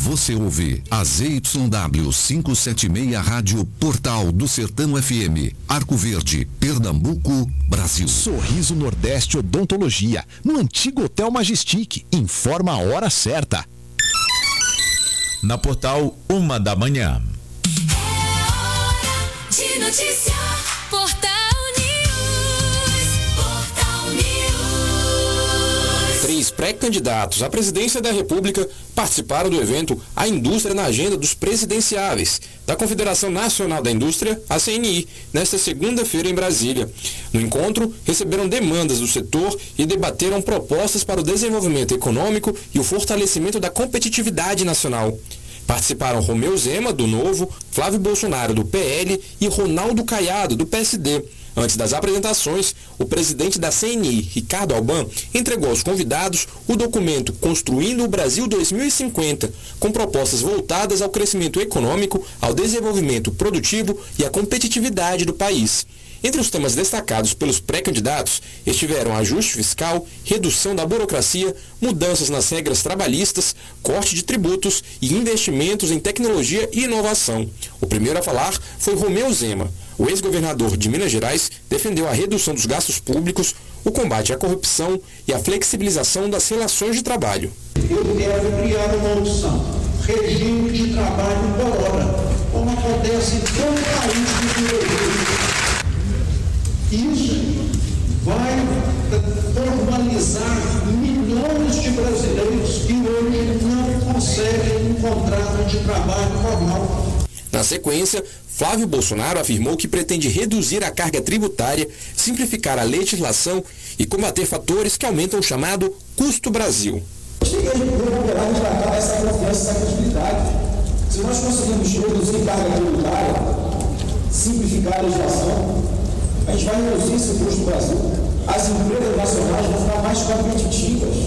Você ouve a ZYW 576 Rádio Portal do Sertão FM, Arco Verde, Pernambuco, Brasil. Sorriso Nordeste Odontologia, no antigo Hotel Majestic. Informa a hora certa. Na Portal, 1h. De notícia, Portal News. 3 pré-candidatos à presidência da República participaram do evento A Indústria na Agenda dos Presidenciáveis, da Confederação Nacional da Indústria, a CNI, nesta segunda-feira em Brasília. No encontro, receberam demandas do setor e debateram propostas para o desenvolvimento econômico e o fortalecimento da competitividade nacional. Participaram Romeu Zema, do Novo, Flávio Bolsonaro, do PL e Ronaldo Caiado, do PSD. Antes das apresentações, o presidente da CNI, Ricardo Alban, entregou aos convidados o documento Construindo o Brasil 2050, com propostas voltadas ao crescimento econômico, ao desenvolvimento produtivo e à competitividade do país. Entre os temas destacados pelos pré-candidatos estiveram ajuste fiscal, redução da burocracia, mudanças nas regras trabalhistas, corte de tributos e investimentos em tecnologia e inovação. O primeiro a falar foi Romeu Zema. O ex-governador de Minas Gerais defendeu a redução dos gastos públicos, o combate à corrupção e a flexibilização das relações de trabalho. Eu quero criar uma opção, regime de trabalho por hora, como acontece em todo o país do Brasil. Isso vai formalizar milhões de brasileiros que hoje não conseguem um contrato de trabalho formal. Na sequência, Flávio Bolsonaro afirmou que pretende reduzir a carga tributária, simplificar a legislação e combater fatores que aumentam o chamado custo Brasil. A gente tem que recuperar e resgatar essa confiança, essa credibilidade. Se nós conseguirmos reduzir carga tributária, simplificar a legislação, a gente vai reduzir esse custo do Brasil. As empresas nacionais vão ficar mais competitivas.